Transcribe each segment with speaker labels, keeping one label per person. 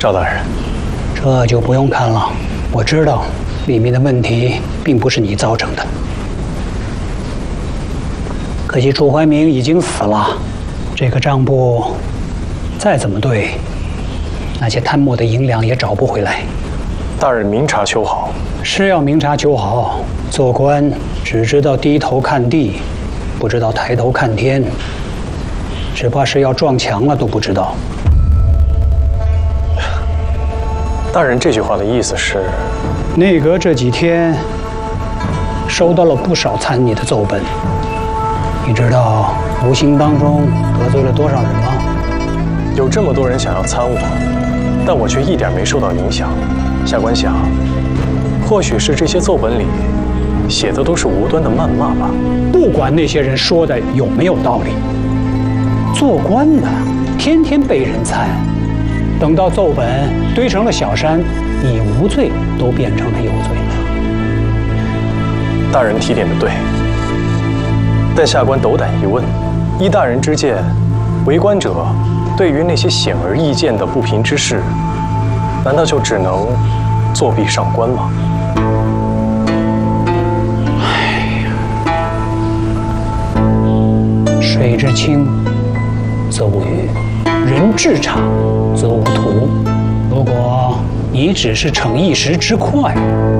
Speaker 1: 赵大人，
Speaker 2: 这就不用看了。我知道里面的问题并不是你造成的，可惜楚怀民已经死了，这个账簿再怎么对，那些贪墨的银两也找不回来。
Speaker 1: 大人明察秋毫，
Speaker 2: 是要明察秋毫。做官只知道低头看地，不知道抬头看天，只怕是要撞墙了都不知道。
Speaker 1: 大人这句话的意思是，
Speaker 2: 内阁这几天收到了不少参你的奏本，你知道无形当中得罪了多少人吗？
Speaker 1: 有这么多人想要参我，但我却一点没受到影响。下官想，或许是这些奏本里写的都是无端的谩骂吧。
Speaker 2: 不管那些人说的有没有道理，做官的天天被人参，等到奏本堆成了小山，你无罪都变成了有罪。
Speaker 1: 大人提点的对，但下官斗胆一问，依大人之见，为官者对于那些显而易见的不平之事，难道就只能作弊上官吗？
Speaker 2: 水之清则无鱼，人至察则无徒。如果你只是逞一时之快，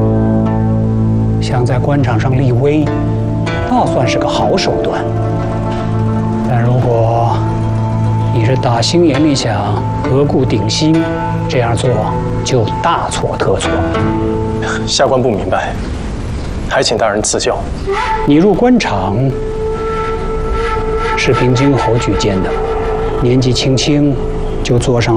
Speaker 2: 想在官场上立威，那算是个好手段。但如果你是打心眼里想革故鼎新，这样做就大错特错。
Speaker 1: 下官不明白，还请大人赐教。
Speaker 2: 你入官场是凭京侯举荐的，年纪轻轻就坐上